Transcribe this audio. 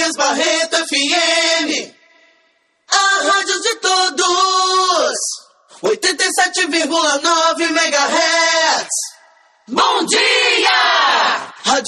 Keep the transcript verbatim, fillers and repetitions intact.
Elias Barreto F M, a rádio de todos, oitenta e sete vírgula nove megahertz.